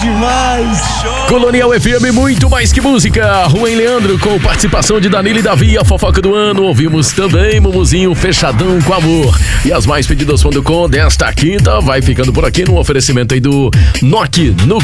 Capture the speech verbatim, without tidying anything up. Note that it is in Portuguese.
demais. Colonial F M, muito mais que música. Rubem Leandro com participação de Danilo e Davi, a fofoca do ano. Ouvimos também Mumuzinho, Fechadão com Amor. E as mais pedidas ponto com desta quinta vai ficando por aqui no oferecimento aí do Nokia no